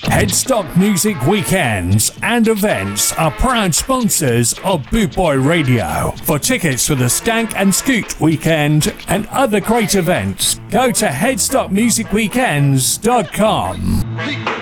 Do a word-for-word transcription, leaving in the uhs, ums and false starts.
Headstock Music Weekends and events are proud sponsors of Boot Boy Radio. For tickets for the Skank and Scoot weekend and other great events, go to headstock music weekends dot com.